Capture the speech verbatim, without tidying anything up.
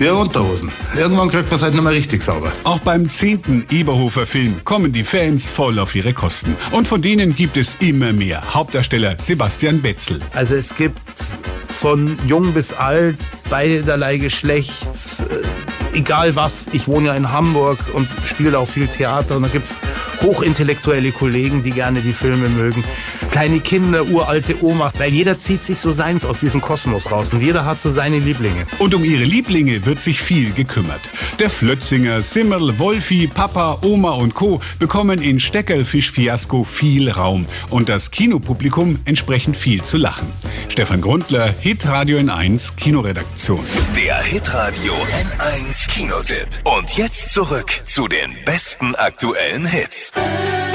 wie Unterhosen. Irgendwann kriegt man es halt nicht mehr richtig sauber. Auch beim zehnten Eberhofer-Film kommen die Fans voll auf ihre Kosten. Und von denen gibt es immer mehr. Hauptdarsteller Sebastian Betzel. Also es gibt von jung bis alt, beiderlei Geschlechts, äh, egal was. Ich wohne ja in Hamburg und spiele auch viel Theater. Und da gibt es hochintellektuelle Kollegen, die gerne die Filme mögen. Kleine Kinder, uralte Oma, weil jeder zieht sich so seins aus diesem Kosmos raus und jeder hat so seine Lieblinge. Und um ihre Lieblinge wird sich viel gekümmert. Der Flötzinger, Simmel, Wolfi, Papa, Oma und Co. bekommen in Steckerlfisch-Fiasko viel Raum und das Kinopublikum entsprechend viel zu lachen. Stefan Grundler, Hitradio N eins Kinoredaktion. Der Hitradio N eins Kinotipp. Und jetzt zurück zu den besten aktuellen Hits.